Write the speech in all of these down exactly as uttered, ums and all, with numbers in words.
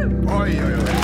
Oj, oj, oj.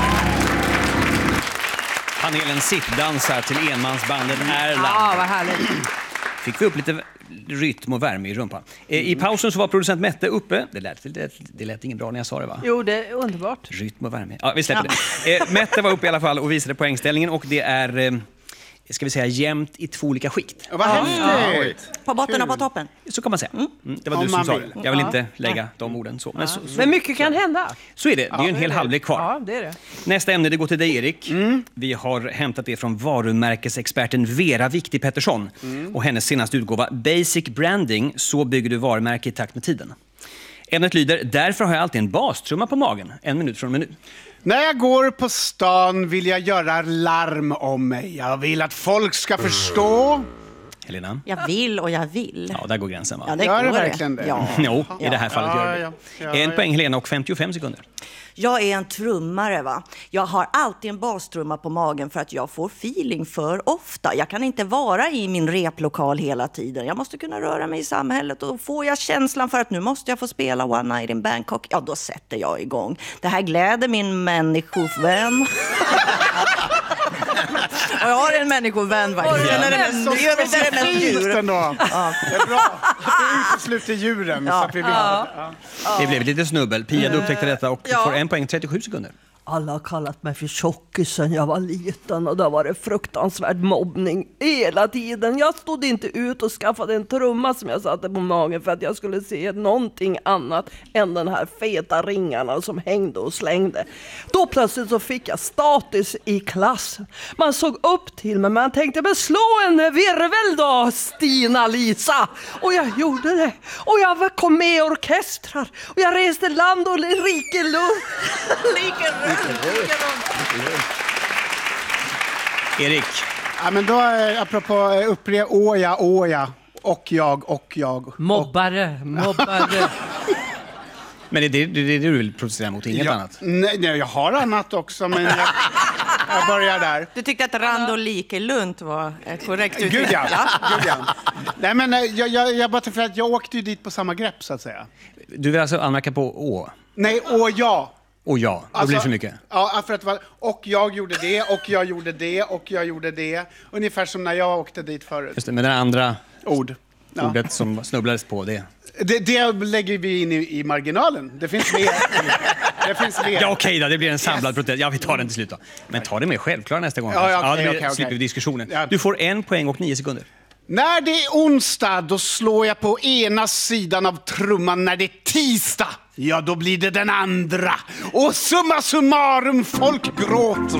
Panelen sittdansar till enmansbandet Erland. Ja, vad härligt. Fick vi upp lite rytm och värme i rumpan. I pausen så var producent Mette uppe. Det lät, det, det lät ingen bra när jag sa det, va? Jo, det är underbart. Rytm och värme. Ja, vi släpper det. Eh, Mette var uppe i alla fall och visade poängställningen. Och det är, eh, ska vi säga, jämnt i två olika skikt. Vad häftigt. På botten och på toppen. Så kan man säga. Mm, det var Om du som man sa vill. det. Jag vill inte lägga de orden så. Men, så, så, Men mycket kan hända. så är det. Det är ju en hel halvlek kvar. Ja, det är det. Nästa ämne, det går till dig, Erik. Vi har hämtat det från varumärkesexperten Vera Viktig Pettersson och hennes senaste utgåva Basic Branding, så bygger du varumärke i takt med tiden. Ämnet lyder: därför har jag alltid en bastrumma på magen. En minut från minut. När jag går på stan vill jag göra larm om mig. Jag vill att folk ska förstå. Helena? Jag vill och jag vill. Ja, där går gränsen, va? Ja, det Gör det går verkligen det? Ja. Jo, i det här fallet Ja, gör det. ja, ja, En ja. poäng Helena och femtiofem sekunder. Jag är en trummare, va? Jag har alltid en bastrumma på magen för att jag får feeling för ofta. Jag kan inte vara i min replokal hela tiden. Jag måste kunna röra mig i samhället, och får jag känslan för att nu måste jag få spela One Night in Bangkok, ja då sätter jag igång. Det här gläder min människovän. Och jag har en människovän faktiskt. Den är den Så mest- i övrigt är det mest djur. ändå. Ja. Det är bra. Du utesluter djuren så att vi vet. Ja. Det blev lite snubbel. Pia, du upptäckte detta och Ja. får en poäng, trettiosju sekunder. Alla har kallat mig för tjockisen jag var liten, och det var det fruktansvärd mobbning hela tiden. Jag stod inte ut och skaffade en trumma som jag satte på magen för att jag skulle se någonting annat än den här feta ringarna som hängde och slängde. Då plötsligt så fick jag status i klassen. Man såg upp till mig, man tänkte, men slå en virvel då Stina Lisa. Och jag gjorde det. Och jag kom med i orkestrar. Och jag reste land och rike lund. Like Erik? Ja, men då, eh, apropå eh, upple, åja, åja, och jag, och jag. Och, Mobbare, mobbare. Men det är det, det, det du vill protestera mot, inget ja, annat? Nej, nej, jag har annat också, men jag, jag börjar där. Du tyckte att rand och likelund var ett korrekt uttryck? Gud ja, Gud ja. Nej, men eh, jag, jag, jag bara för att jag åkte ju dit på samma grepp, så att säga. Du vill alltså anmärka på å? Nej, och ja. Och ja, då Alltså, blir det för mycket. Ja, för att det var, och jag gjorde det, och jag gjorde det, och jag gjorde det. Ungefär som när jag åkte dit förut. Just det, men det andra Ord. Ja. ordet som snubblades på, det... Det, det lägger vi in i, i marginalen. Det finns mer. Det finns mer. Ja, okej då, det blir en samlad protest. Ja, vi tar den till slut då. Men ta det mer självklart nästa gång. Ja, ja, okej, det blir, okej, okej. slipper vi diskussionen. Ja. Du får en poäng och nio sekunder. När det är onsdag, då slår jag på ena sidan av trumman. När det är tisdag, ja då blir det den andra. Och summa summarum, folk gråter.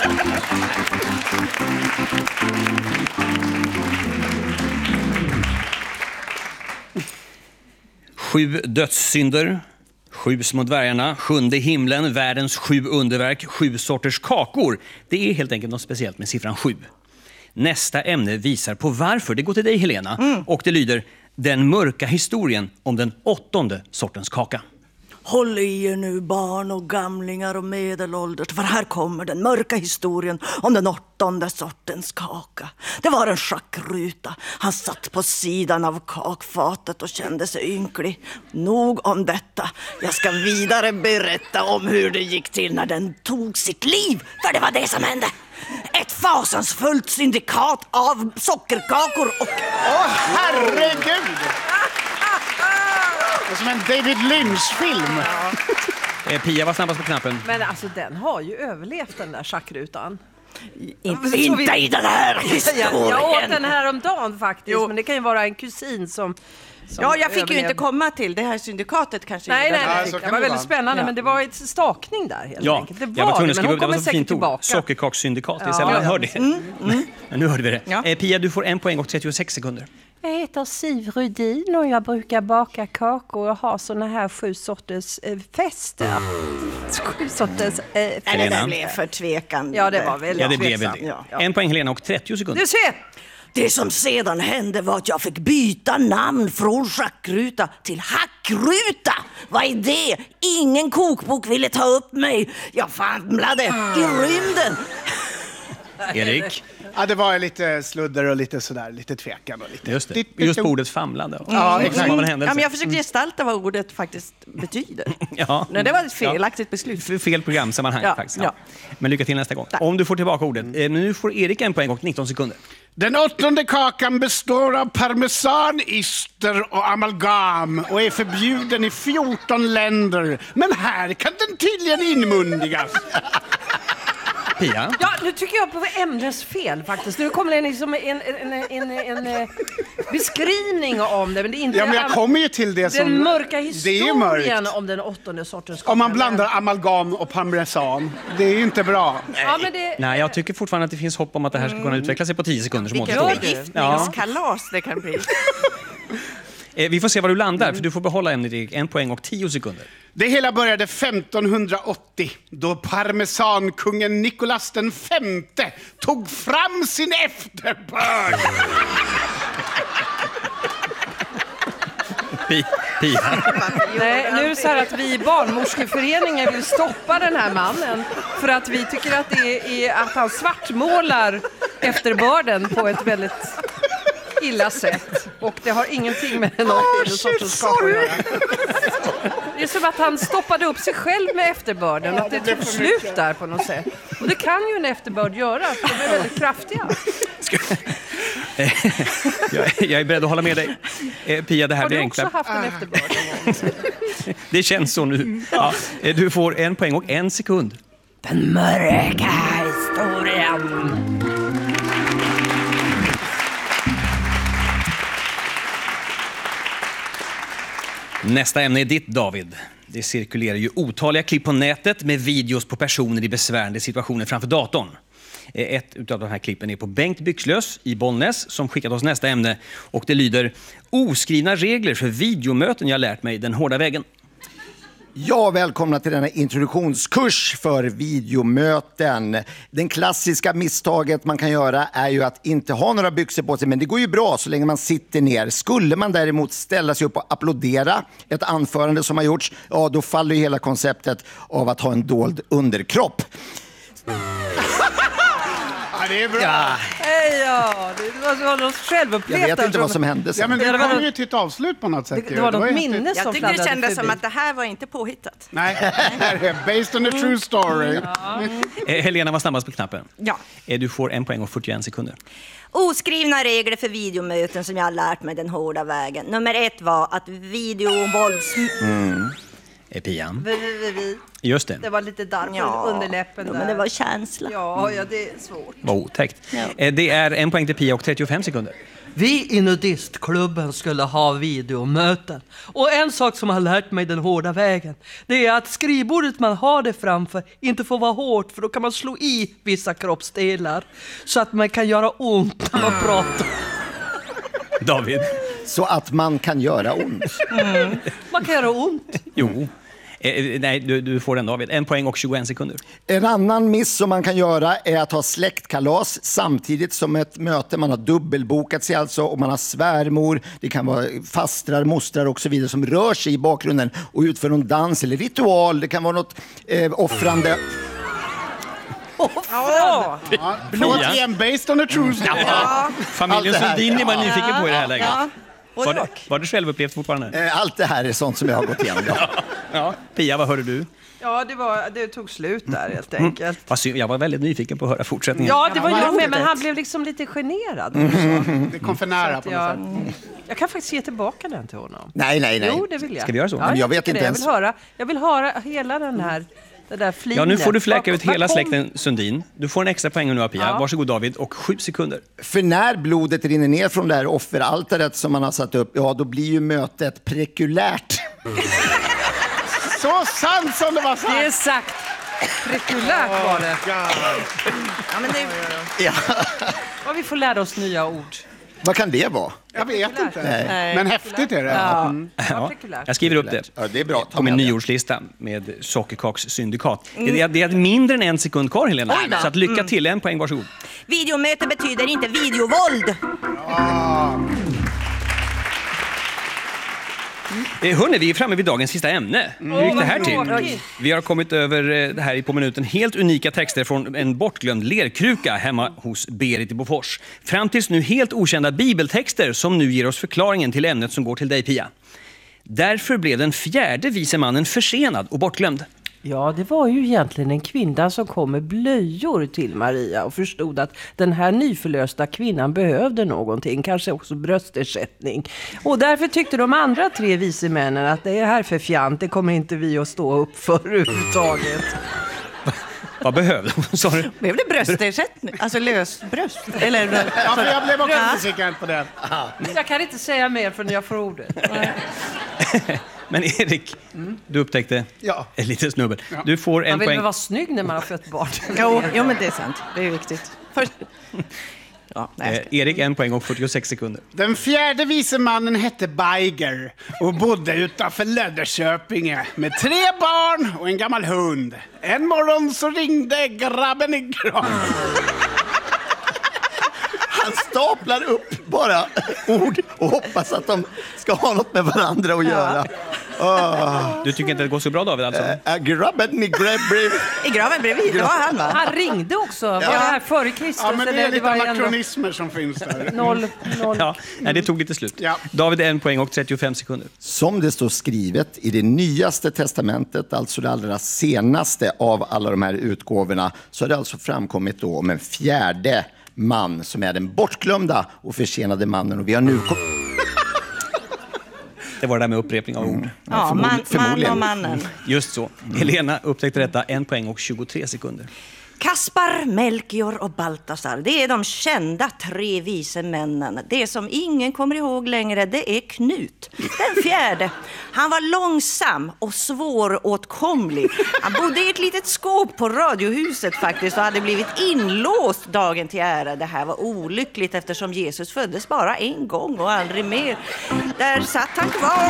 Sju dödssynder, sju små dvärgarna, sjunde himlen, världens sju underverk, sju sorters kakor. Det är helt enkelt något speciellt med siffran sju. Nästa ämne visar på varför. Det går till dig, Helena. Mm. Och det lyder: den mörka historien om den åttonde sortens kaka. Håll i er nu, barn och gamlingar och medelålders, för här kommer den mörka historien om den åttonde sortens kaka. Det var en schackruta. Han satt på sidan av kakfatet och kände sig ynklig. Nog om detta. Jag ska vidare berätta om hur det gick till när den tog sitt liv, för det var det som hände. Ett fasansfullt syndikat av sockerkakor och... Åh, herregud! Det är som en David Lynch-film. Eh, Pia var snabbast på knappen. Men alltså, den har ju överlevt, den där schackrutan. Inte, inte i den här historien. Jag, jag åt den här om dagen faktiskt, Jo. men det kan ju vara en kusin som... som Ja, jag fick ju överlevde. inte komma till det här syndikatet kanske. Nej, nej, Ja, nej. så Det kan var det väldigt vara. spännande, Ja. men det var ett stakning där helt Ja, enkelt. Det var jag var tvungen det, att men skriva hon upp det. kommer var så fint säkert ord. tillbaka. Sockerkakssyndikat. Det är Ja. sällan man hör det. Mm, mm. Men nu hörde vi det. Ja. Eh, Pia, du får en poäng och trettiosex sekunder. Jag heter Siv Rudin och jag brukar baka kakor och ha såna här sju sorters eh, fester. Sju sorters eh, Nej, det Helena. där blev för tvekande. Ja, det var väldigt Ja, det blev väl tveksamt. det. Ja. En poäng Helena och trettio sekunder. Du ser! Det som sedan hände var att jag fick byta namn från schackruta till hackruta. Vad är det? Ingen kokbok ville ta upp mig. Jag famlade i rymden. Erik? Ja, det var lite sludder och lite sådär, lite tvekan och lite... Just det. Just på ordet famlande. Ja, exakt. Som av en Ja, händelse. men jag försökte gestalta vad ordet faktiskt betyder. Ja. Nej, det var ett felaktigt beslut. F- Fel programsammanhang Ja, faktiskt. ja. Men lycka till nästa gång. Tack. Om du får tillbaka ordet. Eh, Men nu får Erik en poäng och nitton sekunder. Den åttonde kakan består av parmesan, ister och amalgam och är förbjuden i fjorton länder. Men här kan den tydligen inmundigas. Pia? Ja, nu tycker jag på ämnesfel faktiskt. Nu kommer det liksom en, en, en, en, en beskrivning om det, men det är inte... Ja, men jag kommer ju till det som... Den mörka Det är historien mörkt. om den åttonde sortens kaka. Om man blandar amalgam och parmesan. Det är ju inte bra. Ja, men det... Nej, jag tycker fortfarande att det finns hopp om att det här ska kunna utveckla sig på tio sekunder som Vilket återstår. förgiftningskalas det kan bli. Eh, Vi får se var du landar, för du får behålla ämnet Erik. En poäng och tio sekunder. Det hela började femtonhundraåttio då parmesankungen Nikolas den femte tog fram sin efterbörd. Pi- Pia? Nej, nu är det så här att vi i barnmorskeföreningen vill stoppa den här mannen för att vi tycker att det är att han svartmålar efterbörden på ett väldigt illa sätt. Och det har ingenting med den åttonde sortens kaka att göra. Det är som att han stoppade upp sig själv med efterbörden, att det tog slut där på något sätt. Och det kan ju en efterbörd göra, för de är väldigt kraftiga. jag, jag är beredd att hålla med dig. Eh, Pia, det här Har blir du också enkla. haft en efterbörd någon gång? Det känns så nu. Ja, eh, du får en poäng och en sekund. Den mörka historien. Nästa ämne är ditt, David. Det cirkulerar ju otaliga klipp på nätet med videos på personer i besvärande situationer framför datorn. Ett av de här klippen är på Bengt Byxlös i Bollnäs som skickat oss nästa ämne. Och det lyder: oskrivna regler för videomöten jag lärt mig den hårda vägen. Ja, välkomna till denna introduktionskurs för videomöten. Den klassiska misstaget man kan göra är ju att inte ha några byxor på sig, men det går ju bra så länge man sitter ner. Skulle man däremot ställa sig upp och applådera ett anförande som har gjorts, ja då faller ju hela konceptet av att ha en dold underkropp. Ja, det är bra. Ja, Hej, ja, det var något självupplevt. Jag vet inte vad som hände Ja, sen. men Ja, det det var kom något- ju till ett avslut på något sätt. Det, ju. det var något ju minne inte- som Jag tyckte det fladdrade kändes förbi. som att det här var inte påhittat. Nej, det här är based on a true story. eh, Helena var snabbast på knappen. Ja. Eh, Du får en poäng och fyrtioen sekunder. Oskrivna regler för videomöten som jag har lärt mig den hårda vägen. Nummer ett var att videovålds... Eh, Pia? Vi, vi, vi. Just det. Det var lite darr på Ja, underläppen ja, där. men det var känsla. Ja, ja, det är svårt. Vad otäckt. Ja. Eh, Det är en poäng till Pia och trettiofem sekunder. Vi i nudistklubben skulle ha videomöten. Och en sak som har lärt mig den hårda vägen, det är att skrivbordet man har det framför inte får vara hårt, för då kan man slå i vissa kroppsdelar så att man kan göra ont när man pratar. David? Så att man kan göra ont. Man kan göra ont. Jo. Eh, nej, du, du får den, David. En poäng och tjugoen sekunder. En annan miss som man kan göra är att ha släktkalas samtidigt som ett möte. Man har dubbelbokat sig alltså och man har svärmor, det kan vara fastrar, mostrar och så vidare som rör sig i bakgrunden och utför någon dans eller ritual. Det kan vara något eh, offrande. Ja, Ja, återigen based on a true story. Familjen Allt det här, Sundin är man nyfiken på i det här läget. Ja. Var det, var det självupplevt fortfarande? Eh, allt det här är sånt som jag har gått igenom. Ja. Ja. Pia, vad hörde du? ja det, var, det tog slut där helt enkelt. Vad synd, jag var väldigt nyfiken på att höra fortsättningen. Ja, det var Ja, jag man- med, men han blev liksom lite generad. Det kom för nära Att på något jag, sätt. jag kan faktiskt ge tillbaka den till honom. Nej, nej, nej. Jo, det vill jag. Ska vi göra så? Ja, Men jag vet tycker inte det. ens- Jag vill höra, jag vill höra hela den här, det där flinet. Ja, nu får du fläcka Var- ut hela var kom- släkten Sundin. Du får en extra poäng nu av Pia. Ja. Varsågod David, och sju sekunder. För när blodet rinner ner från det här offeraltaret som man har satt upp, ja då blir ju mötet prekulärt. Så sant som det var sagt! Det är sagt. Prekulärt var det. Ja, men det, Ja. Och vi får lära oss nya ord. Vad kan det vara? Jag vet inte. Nej. Men häftigt är det. Ja, Mm. ja prekulärt. Jag skriver upp det Ja, det är bra. Ta på min med det. nyårslista med sockerkakssyndikat. Det, är, det är mindre än en sekund kvar, Helena. Oj då. Så att lycka till. En poäng, varsågod. Videomöte betyder inte videovåld. Eh, Hörrni, vi är framme vid dagens sista ämne. Hur gick det här till? tråkigt. Vi har kommit över eh, det här i På minuten helt unika texter från en bortglömd lerkruka hemma hos Berit i Bofors. Fram tills nu helt okända bibeltexter som nu ger oss förklaringen till ämnet som går till dig, Pia. Därför blev den fjärde vise mannen försenad och bortglömd. Ja, det var ju egentligen en kvinna som kom med blöjor till Maria och förstod att den här nyförlösta kvinnan behövde någonting, kanske också bröstersättning. Och därför tyckte de andra tre vise männen att det är här för fjant, det kommer inte vi att stå upp för överhuvudtaget. Vad behövde hon, sa du? Blev det bröstersättning? Alltså lösbröst? Eller... Ja, för jag blev också nyfiken på det. Jag kan inte säga mer förrän jag får ordet. Men Erik, mm. du upptäckte ja. en liten snubbel. Du får en man vill poäng. väl vara snygg när man har fött barn. Jo, jo, men det är sant. Det är viktigt. Först... Ja, nej. Eh, Erik en poäng och fyrtiosex sekunder. Den fjärde vise mannen hette Beiger och bodde utanför Löddeköpinge med tre barn och en gammal hund. En morgon så ringde grabben i graven. Han staplar upp bara ord och hoppas att de ska ha något med varandra att göra. Oh. Du tycker inte det går så bra, David, alltså? Äh, grabben i graven. I graven bredvid, det var han, va? Han ringde också. Var det här före Kristus? Ja, men det är lite var anakronismer som finns där. Noll, noll. Ja, nej, det tog lite slut. Ja. David en poäng och trettiofem sekunder. Som det står skrivet i det nyaste testamentet, alltså det allra senaste av alla de här utgåvorna, så har det alltså framkommit då om en fjärde man som är den bortglömda och försenade mannen. Och vi har nu... Det var det där med upprepning av ord. Ja, förmod- man, förmodligen. man och mannen. Just så. Helena upptäckte detta, en poäng och tjugotre sekunder. Kaspar, Melchior och Baltasar, det är de kända tre vise männen. Det som ingen kommer ihåg längre, det är Knut. Den fjärde. Han var långsam och svåråtkomlig. Han bodde i ett litet skåp på radiohuset faktiskt och hade blivit inlåst dagen till ära. Det här var olyckligt eftersom Jesus föddes bara en gång och aldrig mer. Där satt han kvar.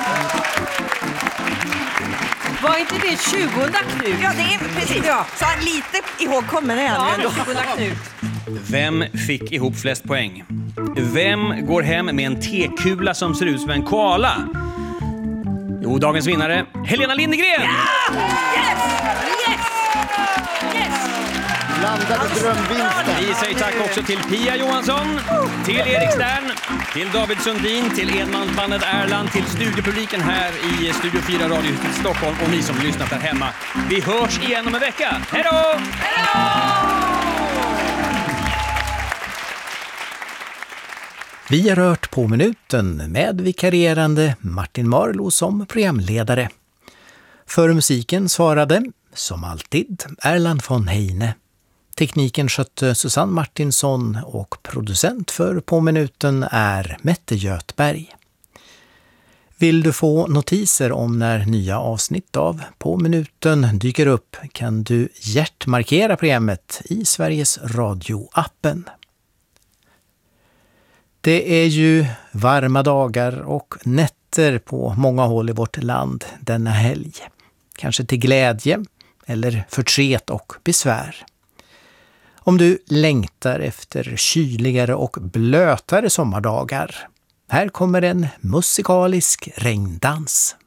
Var inte det tjugonde Knut? Ja, det är precis. Ja. Så han lite ihågkommen är han Ja, ändå. tjugonde Knut. Vem fick ihop flest poäng? Vem går hem med en tekula som ser ut som en koala? Jo, dagens vinnare, Helena Lindegren! Yes! Yes! Yes! Blandade drömvinster. Vi säger tack också till Pia Johansson, till Erik Stern, till David Sundin, till enmansbandet Erland, till studiopubliken här i Studio fyra Radiohuset i Stockholm och ni som lyssnat där hemma. Vi hörs igen om en vecka. Hej då! Vi har rört På minuten med vikarierande Martin Marlo som programledare. För musiken svarade, som alltid, Erland von Heine. Tekniken skötte Susanne Martinsson och producent för På minuten är Mette Götberg. Vill du få notiser om när nya avsnitt av På minuten dyker upp kan du hjärtmarkera programmet i Sveriges Radio-appen. Det är ju varma dagar och nätter på många håll i vårt land denna helg. Kanske till glädje eller förtret och besvär. Om du längtar efter kyligare och blötare sommardagar, här kommer en musikalisk regndans.